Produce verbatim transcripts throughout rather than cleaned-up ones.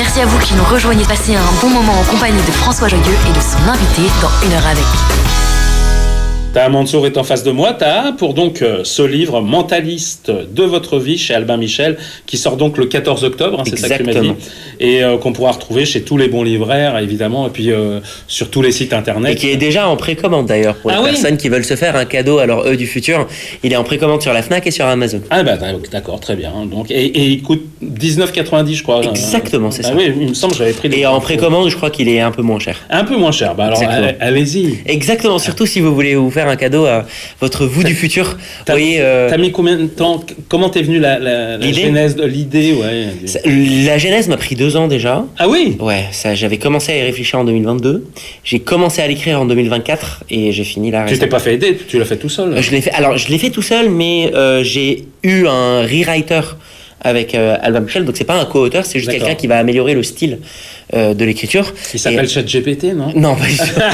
Merci à vous qui nous rejoignez. Passez un bon moment en compagnie de François Joyeux et de son invité dans Une heure avec. Taha Mansour est en face de moi, Taha, pour donc euh, ce livre Mentaliste de votre vie chez Albin Michel, qui sort donc le quatorze octobre, hein, c'est ça que tu m'as dit, et euh, qu'on pourra retrouver chez tous les bons libraires, évidemment, et puis euh, sur tous les sites internet. Et qui est déjà en précommande d'ailleurs, pour les ah, personnes oui. qui veulent se faire un cadeau à leur eux du futur. Il est en précommande sur la Fnac et sur Amazon. Ah bah d'accord, très bien. Donc, et, et il coûte dix-neuf quatre-vingt-dix, je crois. Exactement, c'est ah, ça. Oui, il me semble que j'avais pris. Et en précommande, je crois qu'il est un peu moins cher. Un peu moins cher, bah alors allez-y. Exactement, surtout si vous voulez vous faire un cadeau à votre vous du futur. T'as, vous voyez, euh... t'as mis combien de temps? Comment t'es venue la, la, la genèse de l'idée ouais. Ça, la genèse m'a pris deux ans déjà. Ah oui. Ouais, ça, j'avais commencé à y réfléchir en deux mille vingt-deux. J'ai commencé à l'écrire en deux mille vingt-quatre et j'ai fini là. Tu t'es pas fait aider, tu l'as fait tout seul. Je l'ai fait. Alors je l'ai fait tout seul, mais euh, j'ai eu un rewriter avec euh, Albin Michel, donc c'est pas un co-auteur, c'est juste D'accord. quelqu'un qui va améliorer le style euh, de l'écriture. Il s'appelle et... ChatGPT, non? Non, pas du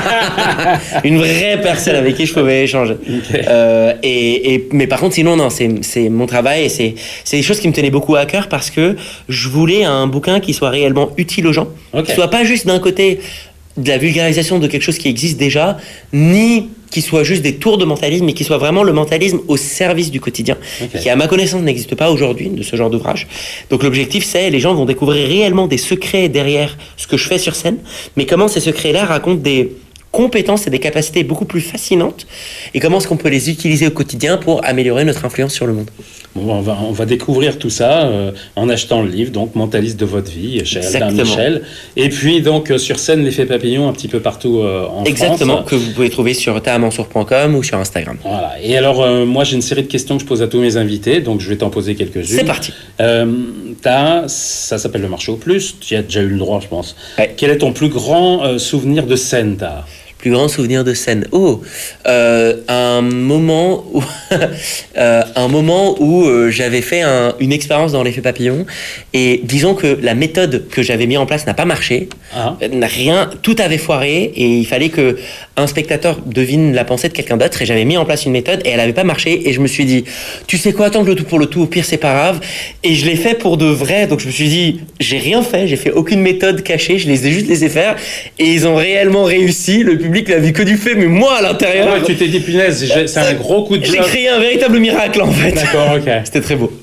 tout. Une vraie personne avec qui je pouvais échanger. Okay. Euh, et, et, mais par contre, sinon, non, c'est, c'est mon travail et c'est, c'est des choses qui me tenaient beaucoup à cœur parce que je voulais un bouquin qui soit réellement utile aux gens, okay. qui soit pas juste d'un côté de la vulgarisation de quelque chose qui existe déjà, ni qui soit juste des tours de mentalisme, mais qui soit vraiment le mentalisme au service du quotidien, okay. qui à ma connaissance n'existe pas aujourd'hui de ce genre d'ouvrage. Donc l'objectif c'est, les gens vont découvrir réellement des secrets derrière ce que je fais sur scène, mais comment ces secrets-là racontent des compétences et des capacités beaucoup plus fascinantes, et comment est-ce qu'on peut les utiliser au quotidien pour améliorer notre influence sur le monde. Bon, on va, on va découvrir tout ça euh, en achetant le livre, donc Mentaliste de votre vie, chez Albin Michel. Et puis, donc, euh, sur scène, l'effet papillon un petit peu partout euh, en Exactement, France. que vous pouvez trouver sur taha mansour point com ou sur Instagram. Voilà. Et alors, euh, moi, j'ai une série de questions que je pose à tous mes invités, donc je vais t'en poser quelques-unes. C'est parti. Euh, Taha, ça s'appelle le marché au plus, tu y as déjà eu le droit, je pense. Ouais. Quel est ton plus grand euh, souvenir de scène, Taha ? Plus grand souvenir de scène. Oh, euh, un moment où, euh, un moment où euh, j'avais fait un, une expérience dans l'effet papillon et disons que la méthode que j'avais mis en place n'a pas marché, ah. n'a rien, tout avait foiré et il fallait que un spectateur devine la pensée de quelqu'un d'autre et j'avais mis en place une méthode et elle n'avait pas marché et je me suis dit, tu sais quoi, tente le tout pour le tout, au pire c'est pas grave, et je l'ai fait pour de vrai. Donc je me suis dit, j'ai rien fait, j'ai fait aucune méthode cachée, je les ai juste laissés faire et ils ont réellement réussi. Le public n'a vu que du fait, mais moi à l'intérieur. Ouais, tu t'es dit punaise, c'est ça, un gros coup de j'ai job. créé un véritable miracle en fait. D'accord, ok. C'était très beau.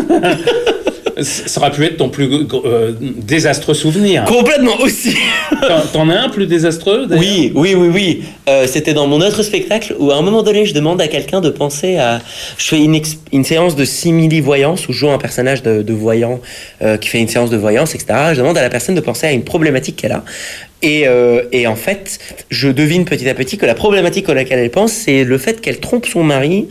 Ça aurait pu être ton plus euh, désastreux souvenir. Complètement aussi. T'en, t'en as un plus désastreux d'ailleurs? Oui, oui, oui, oui. Euh, c'était dans mon autre spectacle où à un moment donné, je demande à quelqu'un de penser à. Je fais une, ex... une séance de simili-voyance où je joue un personnage de, de voyant euh, qui fait une séance de voyance, et cetera. Je demande à la personne de penser à une problématique qu'elle a. Et, euh, et en fait, je devine petit à petit que la problématique à laquelle elle pense, c'est le fait qu'elle trompe son mari